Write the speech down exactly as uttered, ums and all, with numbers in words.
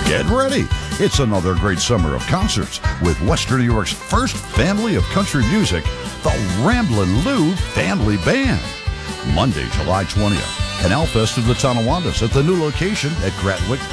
Get ready. It's another great summer of concerts with Western New York's first family of country music, the Ramblin' Lou Family Band. Monday, July twentieth, Canal Fest of the Tonawandas at the new location at Gratwick